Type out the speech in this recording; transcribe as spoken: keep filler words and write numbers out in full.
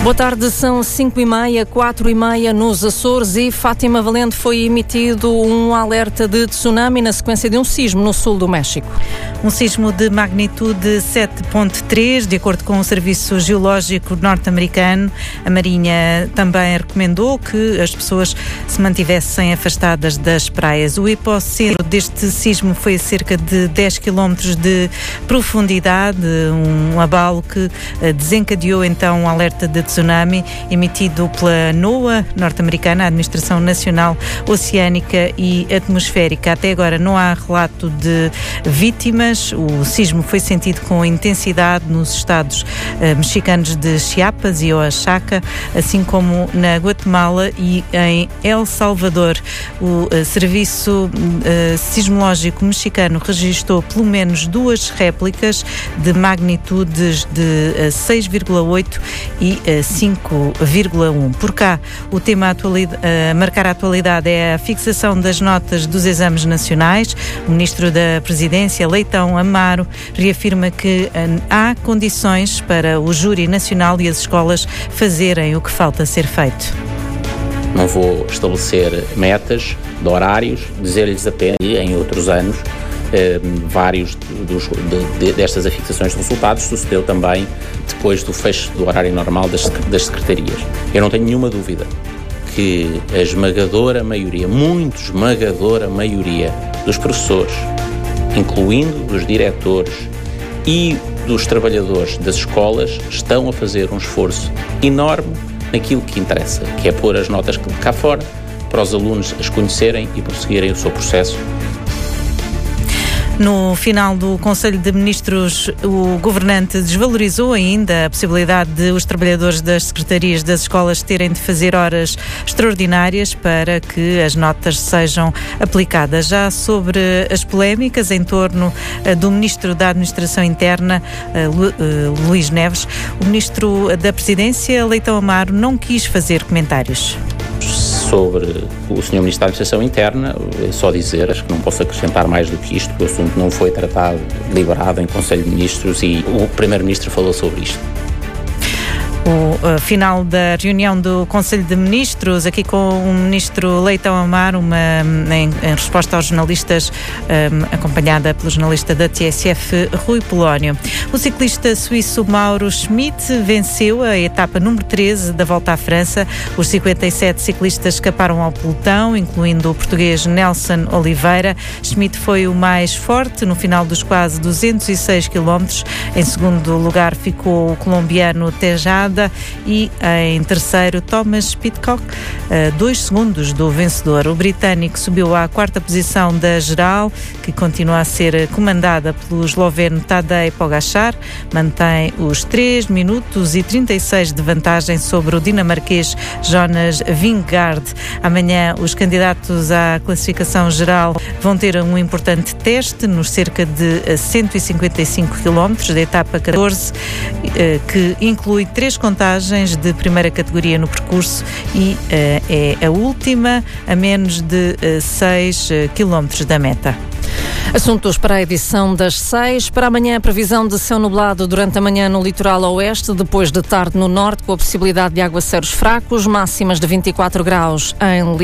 Boa tarde, são cinco e meia, quatro e meia nos Açores e Fátima Valente foi emitido um alerta de tsunami na sequência de um sismo no sul do México. Um sismo de magnitude sete ponto três, de acordo com o Serviço Geológico norte-americano. A Marinha também recomendou que as pessoas se mantivessem afastadas das praias. O epicentro deste sismo foi a cerca de dez quilómetros de profundidade, um abalo que desencadeou então um alerta de tsunami emitido pela NOAA norte-americana, a Administração Nacional Oceânica e Atmosférica. Até agora não há relato de vítimas. O sismo foi sentido com intensidade nos estados uh, mexicanos de Chiapas e Oaxaca, assim como na Guatemala e em El Salvador. O uh, Serviço uh, Sismológico mexicano registrou pelo menos duas réplicas de magnitudes de uh, seis vírgula oito e uh, cinco vírgula um. Por cá, o tema atualidade, uh, marcar a atualidade é a fixação das notas dos exames nacionais. O Ministro da Presidência, Leitão Amaro, reafirma que uh, há condições para o júri nacional e as escolas fazerem o que falta ser feito. Não vou estabelecer metas de horários, dizer-lhes apenas, em outros anos, eh, vários dos, de, de, destas afixações de resultados sucedeu também depois do fecho do horário normal das, das secretarias. Eu não tenho nenhuma dúvida que a esmagadora maioria, muito esmagadora maioria dos professores, incluindo dos diretores e dos trabalhadores das escolas, estão a fazer um esforço enorme naquilo que interessa, que é pôr as notas cá fora, para os alunos as conhecerem e prosseguirem o seu processo. No final do Conselho de Ministros, o governante desvalorizou ainda a possibilidade de os trabalhadores das secretarias das escolas terem de fazer horas extraordinárias para que as notas sejam aplicadas. Já sobre as polémicas em torno do Ministro da Administração Interna, Luís Neves, o Ministro da Presidência, Leitão Amaro, não quis fazer comentários. Sobre o senhor Ministro da Administração Interna, é só dizer, acho que não posso acrescentar mais do que isto, o assunto não foi tratado, deliberado em Conselho de Ministros e o Primeiro-Ministro falou sobre isto. O uh, final da reunião do Conselho de Ministros, aqui com o Ministro Leitão Amaro, uma, em, em resposta aos jornalistas, um, acompanhada pelo jornalista da T S F, Rui Polónio. O ciclista suíço Mauro Schmidt venceu a etapa número treze da Volta à França. Os cinquenta e sete ciclistas escaparam ao pelotão, incluindo o português Nelson Oliveira. Schmidt foi o mais forte no final dos quase duzentos e seis quilómetros. Em segundo lugar ficou o colombiano Tejada e em terceiro Thomas Pidcock, dois segundos do vencedor. O britânico subiu à quarta posição da geral, que continua a ser comandada pelo esloveno Tadej Pogačar, mantém os três minutos e trinta e seis de vantagem sobre o dinamarquês Jonas Vingegaard. Amanhã os candidatos à classificação geral vão ter um importante teste nos cerca de cento e cinquenta e cinco quilómetros da etapa catorze, que inclui três contagens de primeira categoria no percurso e uh, é a última a menos de uh, seis quilómetros da meta. Assuntos para a edição das seis. Para amanhã, a previsão de céu nublado durante a manhã no litoral oeste, depois de tarde no norte, com a possibilidade de aguaceiros fracos, máximas de vinte e quatro graus em